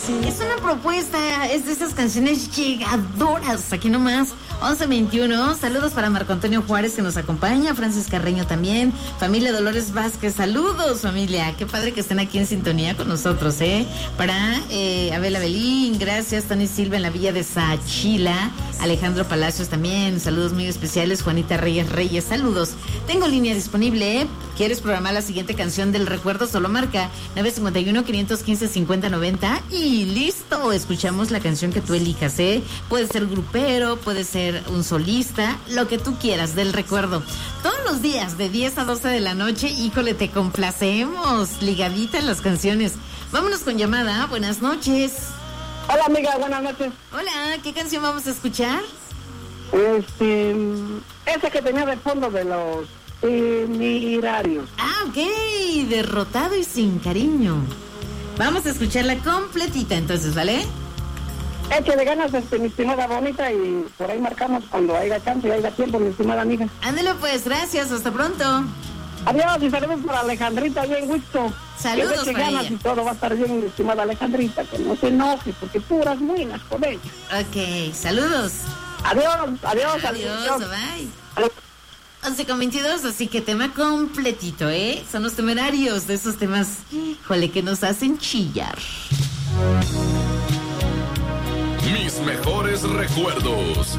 Es una propuesta, es de esas canciones llegadoras, aquí nomás, 11:21, saludos para Marco Antonio Juárez que nos acompaña, Francis Carreño también, familia Dolores Vázquez, saludos familia, qué padre que estén aquí en sintonía con nosotros, para Abel Abelín, gracias, Tony Silva en la villa de Saachila, Alejandro Palacios también, saludos muy especiales, Juanita Reyes, saludos, tengo línea disponible, ¿quieres programar la siguiente canción del recuerdo? Solo marca 951-515-5090 y listo, escuchamos la canción que tú elijas, puede ser grupero, puede ser un solista, lo que tú quieras del recuerdo. Todos los días de 10 a 12 de la noche, híjole, te complacemos, ligadita en las canciones. Vámonos con llamada, buenas noches. Hola amiga, buenas noches. Hola, ¿qué canción vamos a escuchar? Esa que tenía de fondo de los Temerarios. Ah, ok, derrotado y sin cariño. Vamos a escucharla completita entonces, ¿vale? Échale ganas, mi estimada bonita, y por ahí marcamos cuando haya chance y haya tiempo, mi estimada amiga. Ándale pues, gracias, hasta pronto. Adiós y saludos para Alejandrita, bien gusto. Saludos que para ganas ella. Y todo va a estar bien, mi estimada Alejandrita, que no se enoje, porque puras buenas con ella. Ok, saludos. Adiós. Adiós, bye. 11:22, así que tema completito, Son los Temerarios, de esos temas, híjole, que nos hacen chillar. Mis mejores recuerdos.